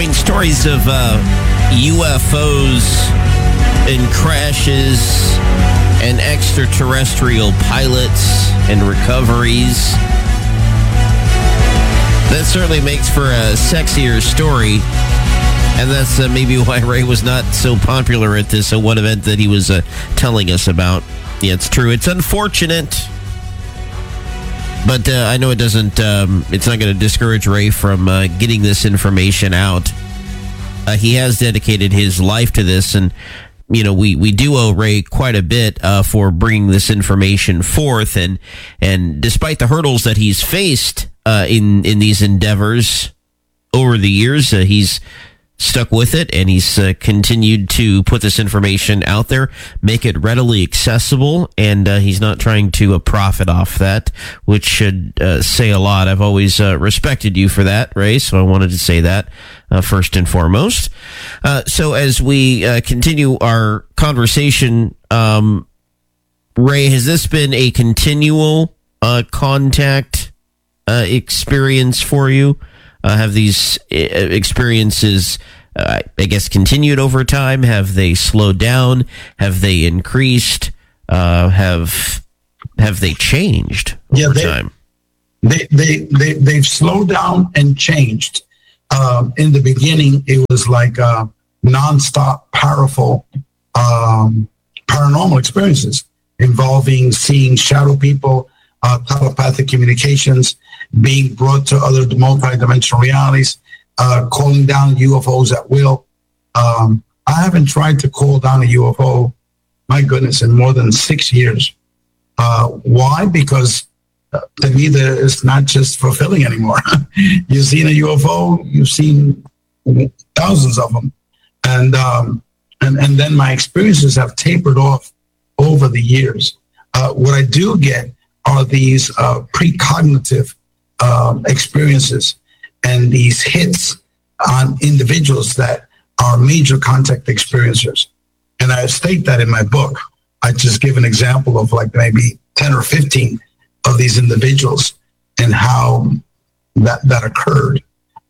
mean, stories of UFOs and crashes and extraterrestrial pilots and recoveries. That certainly makes for a sexier story. And that's maybe why Ray was not so popular at this one event that he was telling us about. Yeah, it's true. It's unfortunate. But I know it doesn't, it's not going to discourage Ray from getting this information out. He has dedicated his life to this, and, you know, we do owe Ray quite a bit for bringing this information forth. And despite the hurdles that he's faced in these endeavors over the years, he's stuck with it, and he's continued to put this information out there, make it readily accessible, and he's not trying to profit off that, which should say a lot. I've always respected you for that, Ray, so I wanted to say that first and foremost. So as we continue our conversation, Ray, has this been a continual contact experience for you? Have these experiences, I guess, continued over time? Have they slowed down? Have they increased? Have they changed over time? They've slowed down and changed. In the beginning, it was like nonstop, powerful paranormal experiences involving seeing shadow people, telepathic communications, being brought to other multi-dimensional realities, calling down UFOs at will. I haven't tried to call down a UFO, my goodness, in more than 6 years. Why? Because to me, it's not just fulfilling anymore. You've seen a UFO, you've seen thousands of them. And then my experiences have tapered off over the years. What I do get are these precognitive experiences and these hits on individuals that are major contact experiencers. And I state that in my book. I just give an example of like maybe 10 or 15 of these individuals and how that occurred.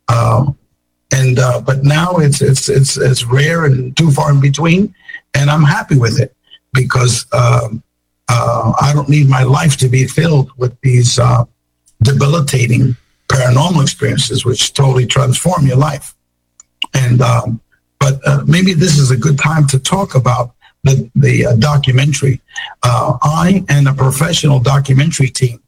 But now it's rare and too far in between, and I'm happy with it because I don't need my life to be filled with these debilitating paranormal experiences, which totally transform your life. And but maybe this is a good time to talk about the documentary. I and a professional documentary team.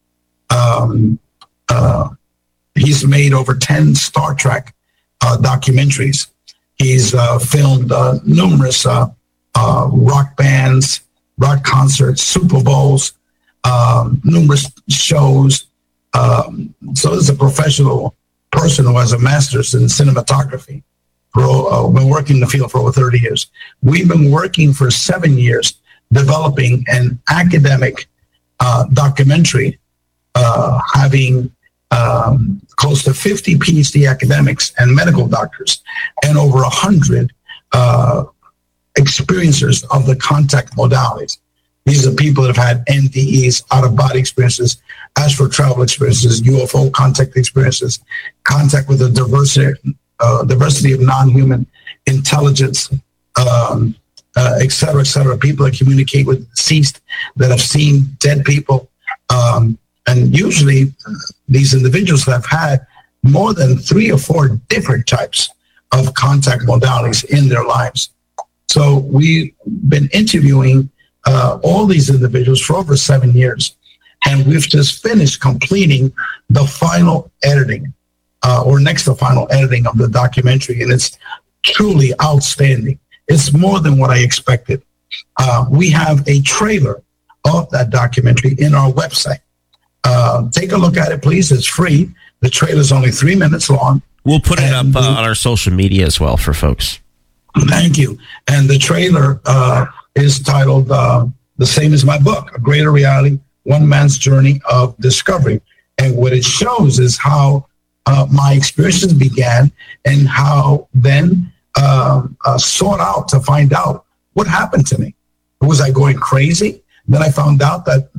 He's made over 10 Star Trek documentaries. He's filmed numerous rock bands, rock concerts, Super Bowls, numerous shows. So this is a professional person who has a master's in cinematography. Been working in the field for over 30 years. We've been working for 7 years developing an academic documentary, having close to 50 PhD academics and medical doctors and over 100 experiencers of the contact modalities. These are people that have had NDEs, out-of-body experiences, astral travel experiences, UFO contact experiences, contact with a diversity of non-human intelligence, et cetera, et cetera. People that communicate with deceased, that have seen dead people. And usually these individuals have had more than 3 or 4 different types of contact modalities in their lives. So we've been interviewing all these individuals for over 7 years. And we've just finished completing the final editing or next to final editing of the documentary. And it's truly outstanding. It's more than what I expected. We have a trailer of that documentary in our website. Take a look at it, please. It's free. The trailer is only 3 minutes long. We'll put it up on our social media as well for folks. Thank you. And the trailer is titled the same as my book, A Greater Reality, One Man's Journey of Discovery. And what it shows is how my experiences began and how then sought out to find out what happened to me. Was I going crazy? Then I found out that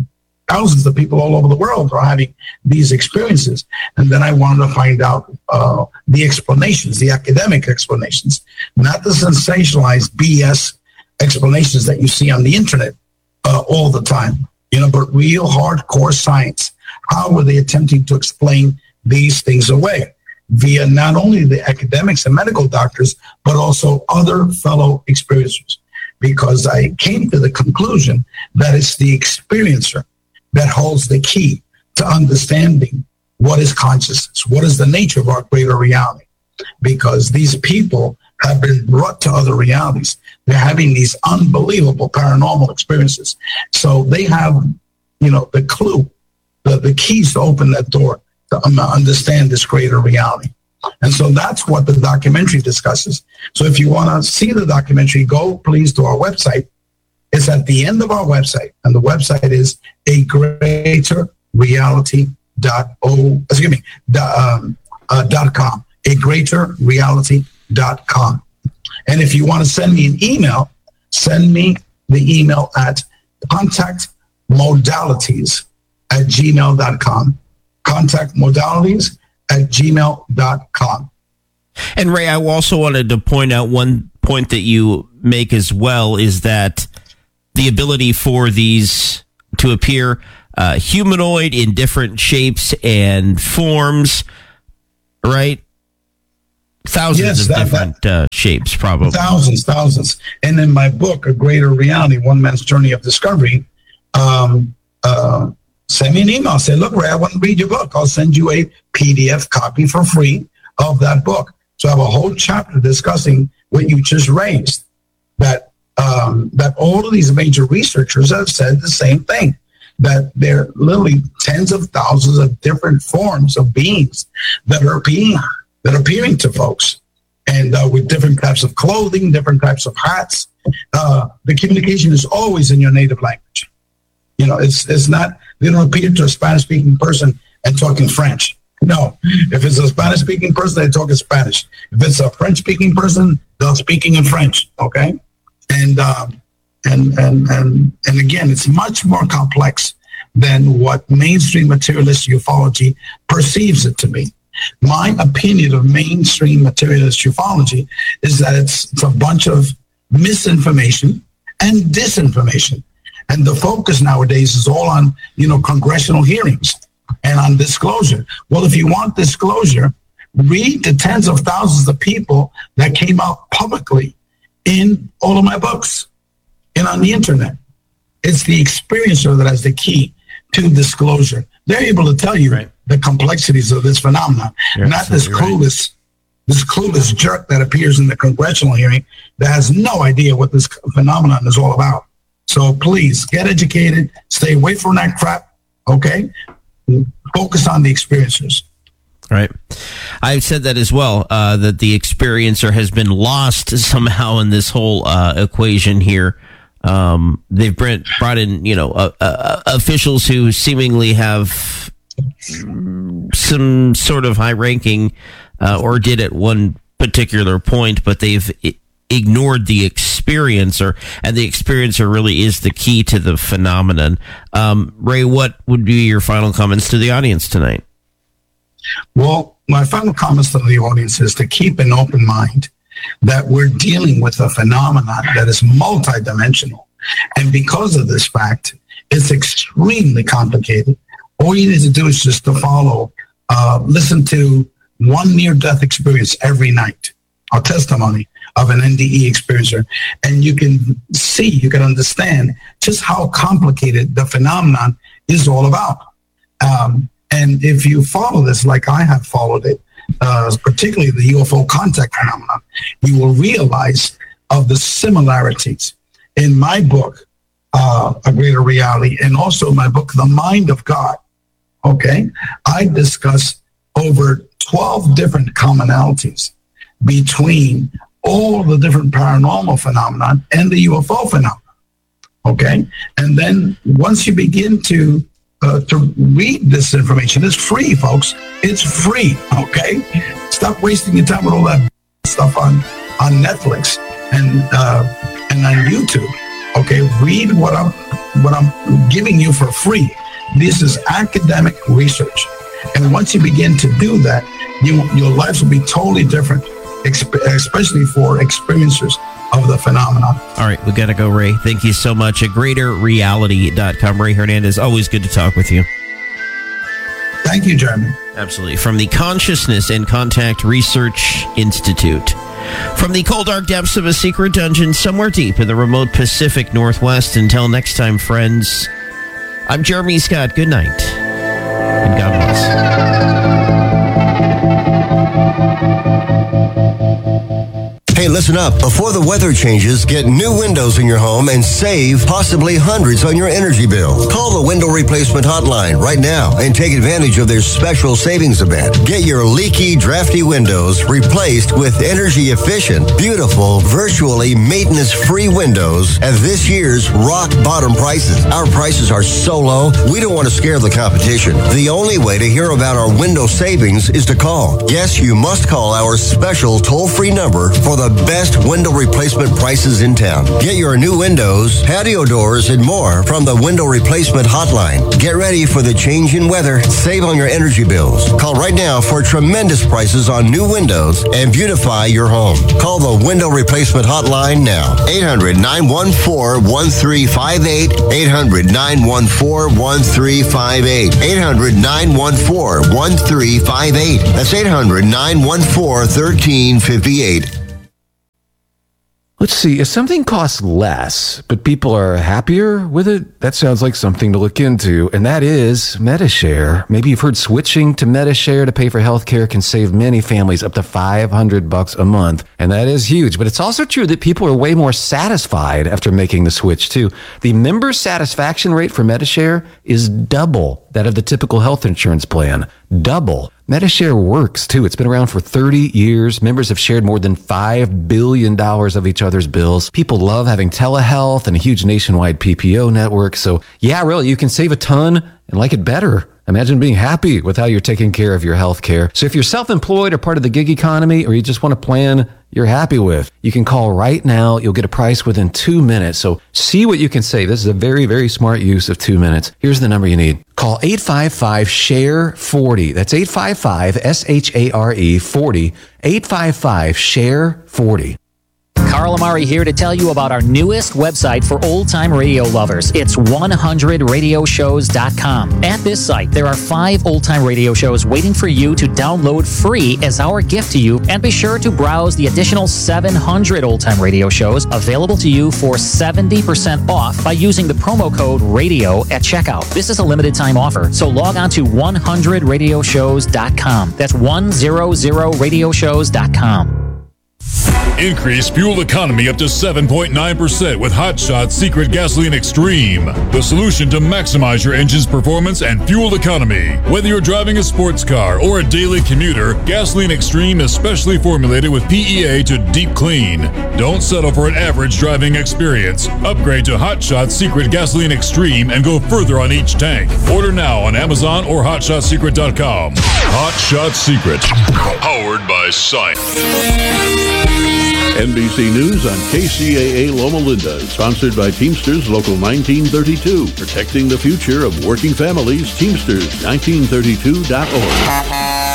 thousands of people all over the world are having these experiences. And then I wanted to find out the explanations, the academic explanations, not the sensationalized BS explanations that you see on the internet all the time, but real hardcore science. How were they attempting to explain these things away via not only the academics and medical doctors, but also other fellow experiencers? Because I came to the conclusion that it's the experiencer that holds the key to understanding what is consciousness, what is the nature of our greater reality. Because these people have been brought to other realities. They're having these unbelievable paranormal experiences. So they have, the clue, the keys to open that door to understand this greater reality. And so that's what the documentary discusses. So if you want to see the documentary, go please to our website. It's at the end of our website, and the website is agreaterreality.com, agreaterreality.com. And if you want to send me an email, send me the email at contactmodalities@gmail.com. contactmodalities@gmail.com. And Ray, I also wanted to point out one point that you make as well, is that the ability for these to appear humanoid in different shapes and forms, right? Thousands of different shapes, probably. Thousands. And in my book, A Greater Reality, One Man's Journey of Discovery, send me an email. Say, look, Ray, I want to read your book. I'll send you a PDF copy for free of that book. So I have a whole chapter discussing what you just raised, that all of these major researchers have said the same thing, that there are literally tens of thousands of different forms of beings that are appearing to folks, and with different types of clothing, different types of hats. The communication is always in your native language. It's not, they don't appear to a Spanish-speaking person and talking French. No, if it's a Spanish-speaking person, they talk in Spanish. If it's a French-speaking person, they're speaking in French. Okay, and again, it's much more complex than what mainstream materialist ufology perceives it to be. My opinion of mainstream materialist ufology is that it's a bunch of misinformation and disinformation. And the focus nowadays is all on, congressional hearings and on disclosure. Well, if you want disclosure, read the tens of thousands of people that came out publicly in all of my books and on the internet. It's the experiencer that has the key to disclosure. They're able to tell you the complexities of this phenomenon, not this clueless jerk that appears in the congressional hearing that has no idea what this phenomenon is all about. So please get educated, stay away from that crap, okay? Focus on the experiencers. Right. I've said that as well, that the experiencer has been lost somehow in this whole equation here. They've brought in, officials who seemingly have some sort of high ranking, or did at one particular point, but they've ignored the experiencer, and the experiencer really is the key to the phenomenon. Ray, what would be your final comments to the audience tonight? Well, my final comments to the audience is to keep an open mind that we're dealing with a phenomenon that is multidimensional. And because of this fact, it's extremely complicated. All you need to do is just to follow, listen to one near-death experience every night, a testimony of an NDE experiencer, and you can see, you can understand just how complicated the phenomenon is all about. And if you follow this like I have followed it, particularly the UFO contact phenomenon, you will realize of the similarities. In my book, A Greater Reality, and also my book, The Mind of God, okay, I discuss over 12 different commonalities between all the different paranormal phenomenon and the UFO phenomenon, okay? And then once you begin to read this information, it's free, folks. It's free, okay? Stop wasting your time with all that stuff on Netflix and on YouTube, okay? Read what I'm giving you for free. This is academic research. And once you begin to do that, your lives will be totally different, especially for experiencers of the phenomenon. All right, we got to go, Ray. Thank you so much. At greaterreality.com. Ray Hernandez, always good to talk with you. Thank you, Jeremy. Absolutely. From the Consciousness and Contact Research Institute. From the cold, dark depths of a secret dungeon somewhere deep in the remote Pacific Northwest. Until next time, friends, I'm Jeremy Scott. Good night, and God bless. Hey, listen up. Before the weather changes, get new windows in your home and save possibly hundreds on your energy bill. Call the Window Replacement Hotline right now and take advantage of their special savings event. Get your leaky, drafty windows replaced with energy-efficient, beautiful, virtually maintenance-free windows at this year's rock-bottom prices. Our prices are so low, we don't want to scare the competition. The only way to hear about our window savings is to call. Yes, you must call our special toll-free number for the best window replacement prices in town. Get your new windows, patio doors, and more from the Window Replacement Hotline. Get ready for the change in weather. Save on your energy bills. Call right now for tremendous prices on new windows and beautify your home. Call the Window Replacement Hotline now. 800-914-1358. 800-914-1358. 800-914-1358. That's 800-914-1358. Let's see, if something costs less, but people are happier with it, that sounds like something to look into, and that is Medi-Share. Maybe you've heard switching to Medi-Share to pay for healthcare can save many families up to $500 a month, and that is huge. But it's also true that people are way more satisfied after making the switch, too. The member satisfaction rate for Medi-Share is double that of the typical health insurance plan. Double. Medi-Share works, too. It's been around for 30 years. Members have shared more than $5 billion of each other's bills. People love having telehealth and a huge nationwide PPO network. So, yeah, really, you can save a ton and like it better. Imagine being happy with how you're taking care of your health care. So if you're self-employed or part of the gig economy, or you just want a plan you're happy with, you can call right now. You'll get a price within 2 minutes. So see what you can save. This is a very, very smart use of 2 minutes. Here's the number you need. Call 855-SHARE-40. That's 855-SHARE-40. 855-SHARE-40. Carl Amari here to tell you about our newest website for old-time radio lovers. It's 100radioshows.com. At this site, there are 5 old-time radio shows waiting for you to download free as our gift to you, and be sure to browse the additional 700 old-time radio shows available to you for 70% off by using the promo code RADIO at checkout. This is a limited-time offer, so log on to 100radioshows.com. That's 100radioshows.com. Increase fuel economy up to 7.9% with Hot Shot Secret Gasoline Extreme. The solution to maximize your engine's performance and fuel economy. Whether you're driving a sports car or a daily commuter, Gasoline Extreme is specially formulated with PEA to deep clean. Don't settle for an average driving experience. Upgrade to Hot Shot Secret Gasoline Extreme and go further on each tank. Order now on Amazon or HotShotSecret.com. Hot Shot Secret. Powered by Science. NBC News on KCAA Loma Linda, sponsored by Teamsters Local 1932. Protecting the future of working families, Teamsters1932.org.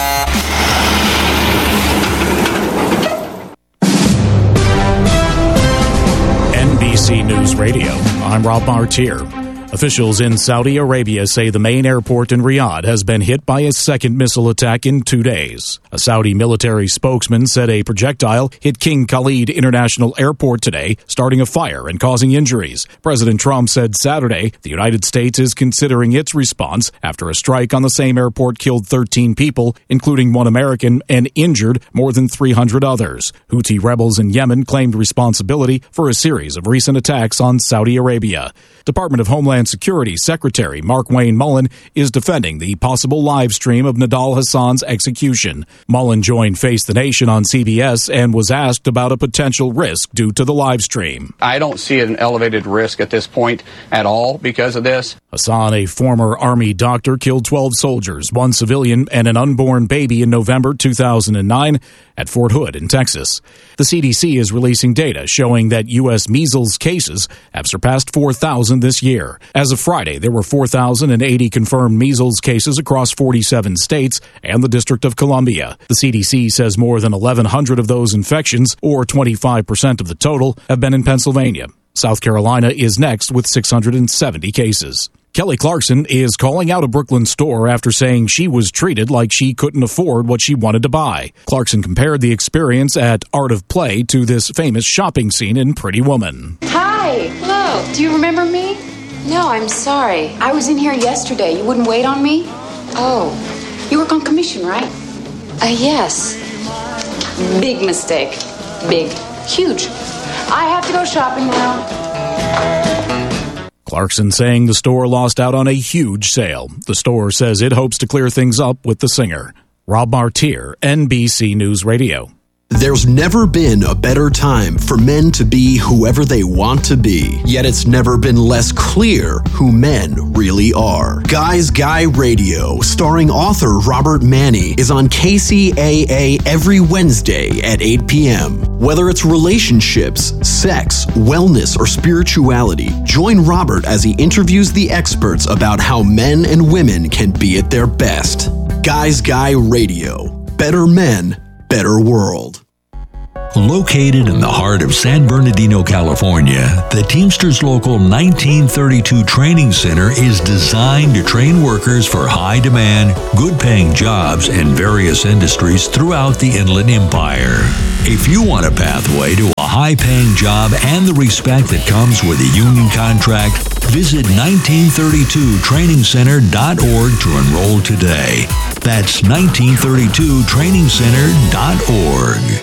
NBC News Radio. I'm Rob Martier. Officials in Saudi Arabia say the main airport in Riyadh has been hit by a second missile attack in 2 days. A Saudi military spokesman said a projectile hit King Khalid International Airport today, starting a fire and causing injuries. President Trump said Saturday the United States is considering its response after a strike on the same airport killed 13 people, including 1 American, and injured more than 300 others. Houthi rebels in Yemen claimed responsibility for a series of recent attacks on Saudi Arabia. Department of Homeland Security Secretary Mark Wayne Mullen is defending the possible live stream of Nidal Hassan's execution. Mullen joined Face the Nation on CBS and was asked about a potential risk due to the live stream. I don't see an elevated risk at this point at all because of this. Hassan, a former Army doctor, killed 12 soldiers, 1 civilian, and an unborn baby in November 2009 at Fort Hood in Texas. The CDC is releasing data showing that U.S. measles cases have surpassed 4,000 this year. As of Friday, there were 4,080 confirmed measles cases across 47 states and the District of Columbia. The CDC says more than 1,100 of those infections, or 25% of the total, have been in Pennsylvania. South Carolina is next with 670 cases. Kelly Clarkson is calling out a Brooklyn store after saying she was treated like she couldn't afford what she wanted to buy. Clarkson compared the experience at Art of Play to this famous shopping scene in Pretty Woman. Hi. Hello. Do you remember me? No, I'm sorry. I was in here yesterday. You wouldn't wait on me? Oh, you work on commission, right? Yes. Big mistake. Big. Huge. I have to go shopping now. Clarkson saying the store lost out on a huge sale. The store says it hopes to clear things up with the singer. Rob Martier, NBC News Radio. There's never been a better time for men to be whoever they want to be, yet it's never been less clear who men really are. Guys Guy Radio, starring author Robert Manni, is on KCAA every Wednesday at 8 p.m. Whether it's relationships, sex, wellness, or spirituality, join Robert as he interviews the experts about how men and women can be at their best. Guys Guy Radio. Better men, better world. Located in the heart of San Bernardino, California, the Teamsters Local 1932 Training Center is designed to train workers for high-demand, good-paying jobs in various industries throughout the Inland Empire. If you want a pathway to a high-paying job and the respect that comes with a union contract, visit 1932trainingcenter.org to enroll today. That's 1932trainingcenter.org.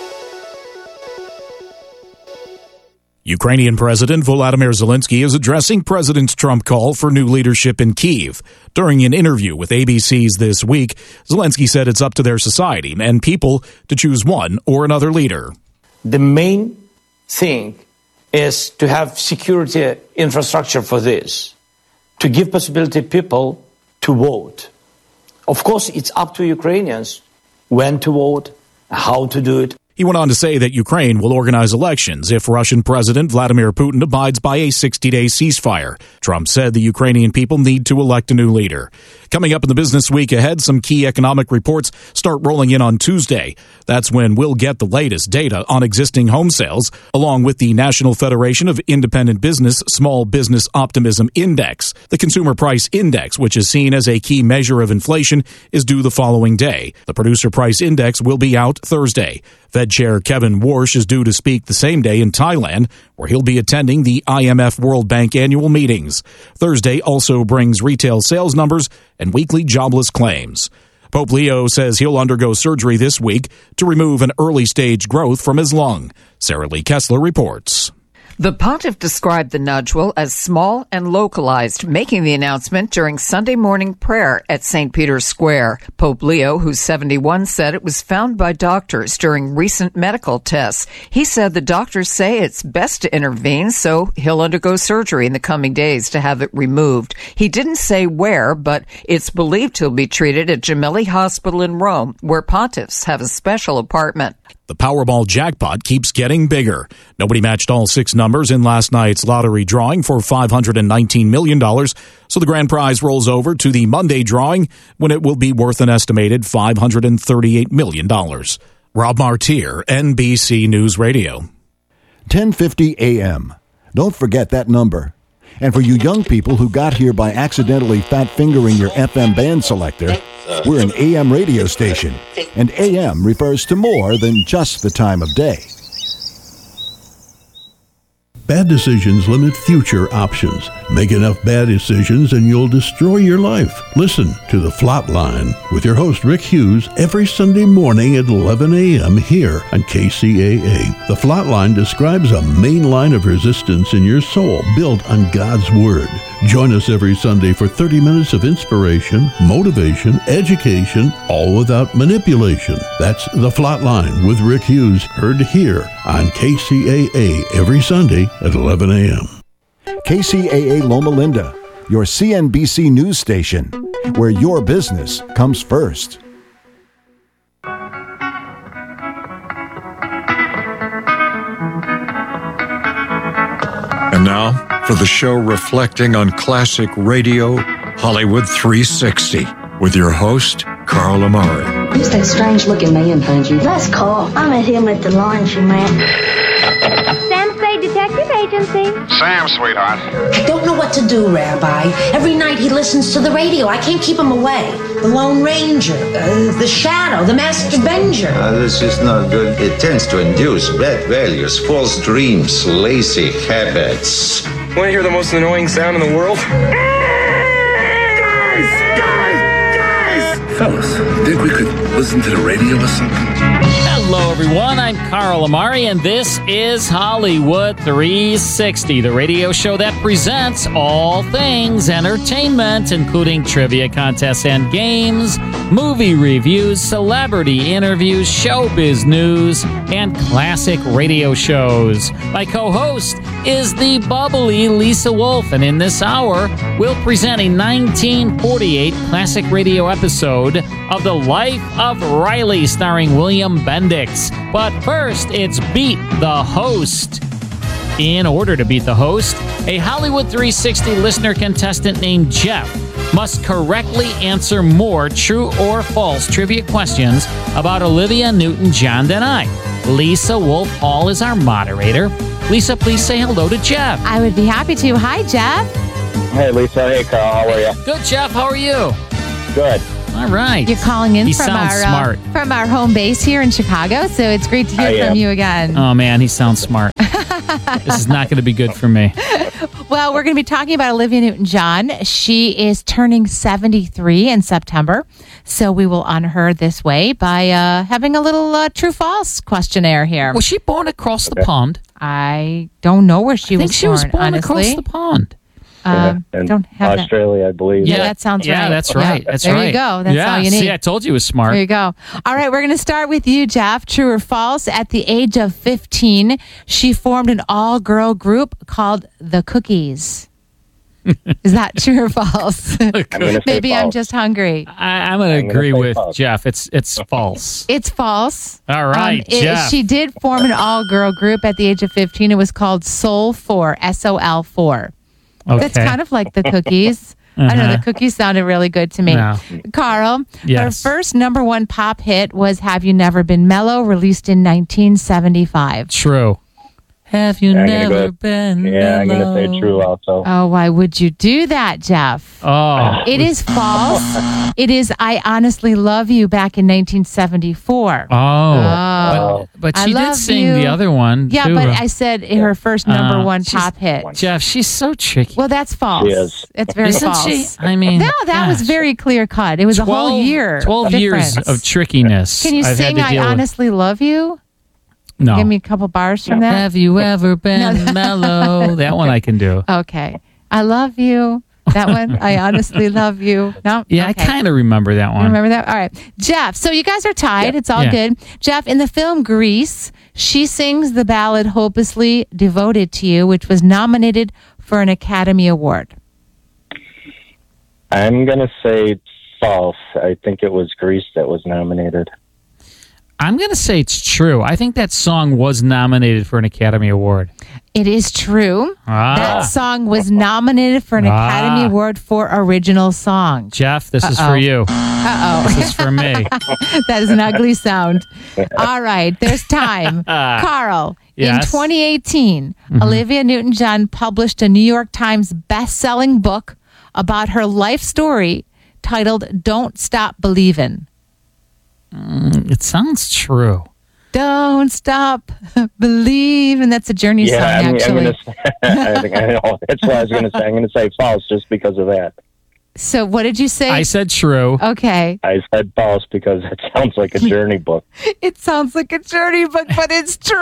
Ukrainian President Volodymyr Zelensky is addressing President Trump's call for new leadership in Kyiv. During an interview with ABC's This Week, Zelensky said it's up to their society and people to choose one or another leader. The main thing is to have security infrastructure for this, to give possibility people to vote. Of course, it's up to Ukrainians when to vote, how to do it. He went on to say that Ukraine will organize elections if Russian President Vladimir Putin abides by a 60-day ceasefire. Trump said the Ukrainian people need to elect a new leader. Coming up in the business week ahead, some key economic reports start rolling in on Tuesday. That's when we'll get the latest data on existing home sales, along with the National Federation of Independent Business Small Business Optimism Index. The Consumer Price Index, which is seen as a key measure of inflation, is due the following day. The Producer Price Index will be out Thursday. Fed Chair Kevin Warsh is due to speak the same day in Thailand, where he'll be attending the IMF World Bank annual meetings. Thursday also brings retail sales numbers and weekly jobless claims. Pope Leo says he'll undergo surgery this week to remove an early-stage growth from his lung. Sarah Lee Kessler reports. The pontiff described the nodule as small and localized, making the announcement during Sunday morning prayer at St. Peter's Square. Pope Leo, who's 71, said it was found by doctors during recent medical tests. He said the doctors say it's best to intervene, so he'll undergo surgery in the coming days to have it removed. He didn't say where, but it's believed he'll be treated at Gemelli Hospital in Rome, where pontiffs have a special apartment. The Powerball jackpot keeps getting bigger. Nobody matched all 6 numbers in last night's lottery drawing for $519 million, so the grand prize rolls over to the Monday drawing when it will be worth an estimated $538 million. Rob Martier, NBC News Radio. 10:50 a.m. Don't forget that number. And for you young people who got here by accidentally fat-fingering your FM band selector, we're an AM radio station, and AM refers to more than just the time of day. Bad decisions limit future options. Make enough bad decisions and you'll destroy your life. Listen to The Flatline with your host Rick Hughes every Sunday morning at 11 a.m. here on KCAA. The Flatline describes a main line of resistance in your soul built on God's Word. Join us every Sunday for 30 minutes of inspiration, motivation, education, all without manipulation. That's The Flatline with Rick Hughes, heard here on KCAA every Sunday at 11 a.m. KCAA Loma Linda, your CNBC news station, where your business comes first. And now, for the show reflecting on classic radio, Hollywood 360, with your host, Carl Amari. Who's that strange-looking man behind you? That's Carl. I met him at the laundromat. Sam Spade Detective Agency. Sam, sweetheart. I don't know what to do, Rabbi. Every night he listens to the radio. I can't keep him away. The Lone Ranger, the Shadow, the Master Benger. This is not good. It tends to induce bad values, false dreams, lazy habits. Want to hear the most annoying sound in the world? Fellas, think we could listen to the radio or something? Hello, everyone. I'm Carl Amari, and this is Hollywood 360, the radio show that presents all things entertainment, including trivia contests and games, movie reviews, celebrity interviews, showbiz news, and classic radio shows. My co-host is the bubbly Lisa Wolf, and in this hour, we'll present a 1948 classic radio episode of The Life of Riley, starring William Bendix. But first, it's Beat the Host. In order to beat the host, a Hollywood 360 listener contestant named Jeff must correctly answer more true or false trivia questions about Olivia Newton-John than I. Lisa Wolf Hall is our moderator. Lisa, please say hello to Jeff. I would be happy to. Hi, Jeff. Hey, Lisa. Hey, Carl. How are you? Good, Jeff. How are you? Good. All right. You're calling in from our home base here in Chicago, so it's great to hear from you again. Oh, man, he sounds smart. This is not going to be good for me. Well, we're going to be talking about Olivia Newton-John. She is turning 73 in September, so we will honor her this way by having a little true-false questionnaire here. Was she born across the pond? I don't know where she was born, she was born honestly. Across the pond. Don't have Australia, that. I believe. Yeah, that sounds right. Yeah, that's right. Yeah. That's there right. There you go. That's all you need. See, I told you it was smart. There you go. All right, we're going to start with you, Jeff. True or false? At the age of 15, she formed an all-girl group called The Cookies. Is that true or false? Maybe false. I'm just hungry. I'm going to agree with false. Jeff. It's false. It's false. All right, Jeff. She did form an all-girl group at the age of 15. It was called Soul 4, SOL 4. Okay. That's kind of like the Cookies. I know the Cookies sounded really good to me. No. Carl, yes. Her first number one pop hit was Have You Never Been Mellow, released in 1975. True. Have you never been mellow? Yeah, I'm going to say true also. Oh, why would you do that, Jeff? Oh. It is false. It is I Honestly Love You back in 1974. But she did sing the other one, yeah, too. but I said her first number one pop hit. Jeff, she's so tricky. Well, that's false. She is. It's very Isn't false. she? I mean, no, that was very clear cut. It was a whole year. 12 years difference. of trickiness. Can you I've sing had to I deal with. Honestly Love You? No. Give me a couple bars from that. Have you ever been mellow? That one I can do. Okay. I love you. That one, I honestly love you. No? Yeah, Okay. I kind of remember that one. You remember that? All right. Jeff, so you guys are tied. It's all good. Jeff, in the film Grease, she sings the ballad Hopelessly Devoted to You, which was nominated for an Academy Award. I'm going to say false. I think it was Grease that was nominated. I'm going to say it's true. I think that song was nominated for an Academy Award. It is true. That song was nominated for an Academy Award for Original Song. Jeff, this is for you. Uh-oh. This is for me. That is an ugly sound. All right, there's time. Carl, in 2018, Olivia Newton-John published a New York Times best-selling book about her life story titled Don't Stop Believin'. It sounds true. Don't stop believing. That's a Journey song, actually. I think I know. That's what I was going to say. I'm going to say false just because of that. So what did you say? I said true. Okay. I said false because it sounds like a Journey book. It sounds like a Journey book, but it's true.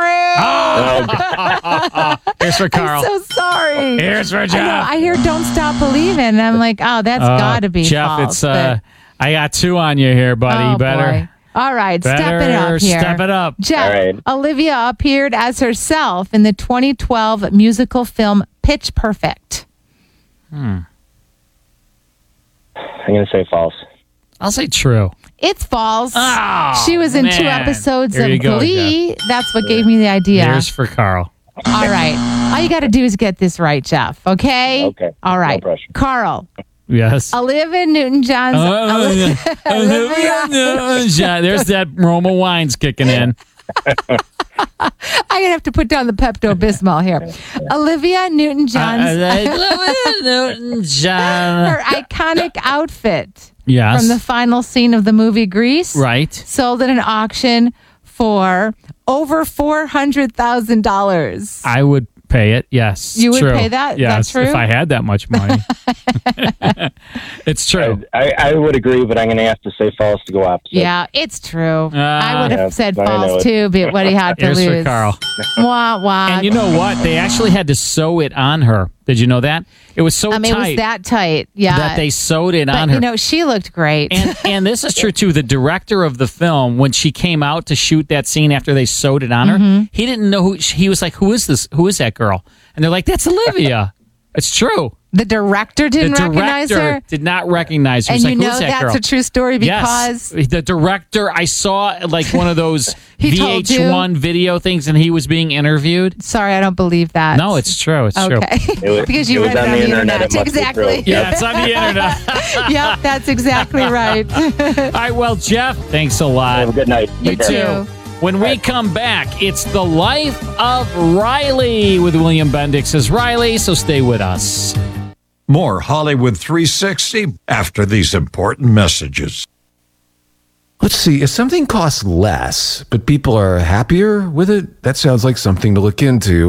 Here's for Carl. I'm so sorry. Here's for Jeff. I hear Don't Stop Believing, and I'm like, oh, that's got to be Jeff, false. it's I got two on you here, buddy. You better. Boy. All right, step it up here. Step it up. Jeff, Olivia appeared as herself in the 2012 musical film Pitch Perfect. I'm going to say false. I'll say true. It's false. Oh, she was in 2 episodes of Go, Glee. Jeff. That's what gave me the idea. Here's for Carl. All right. All you got to do is get this right, Jeff. Okay? Okay. All right. No pressure. Carl. Yes. Olivia Newton-John's. Olivia Newton-John. There's that Roma Wines kicking in. I'm going to have to put down the Pepto-Bismol here. Olivia Newton-John's. Newton-John. Her iconic outfit. Yes. From the final scene of the movie Grease. Right. Sold at an auction for over $400,000. I would pay it. Yes. You would true. pay that? Yes. That's true? If I had that much money. It's true. I would agree, but I'm going to have to say false to go opposite. Yeah, it's true. I would have said I know false it. too, but what he had to Here's lose. for Carl. Wah, wah. And you know what? They actually had to sew it on her. Did you know that? It was so tight. It was that tight. Yeah. That they sewed it on But, her. you know, she looked great. And this is true too. The director of the film, when she came out to shoot that scene after they sewed it on her, he didn't know who. He was like, "Who is this? Who is that girl?" And they're like, "That's Olivia." It's true. The director didn't recognize her? Did not recognize her. And He's you like, know who's that that's girl? a true story because... Yes. The director, I saw like one of those He told you? VH1 video things and he was being interviewed. Sorry, I don't believe that. No, it's true. It's true. Okay. Because you read it on the internet. Exactly. Yeah, it's on the internet. Yep, that's exactly right. All right, well, Jeff, thanks a lot. Have a good night. You Take care. too. When we come back, it's The Life of Riley with William Bendix as Riley, so stay with us. More Hollywood 360 after these important messages. Let's see, if something costs less, but people are happier with it, that sounds like something to look into.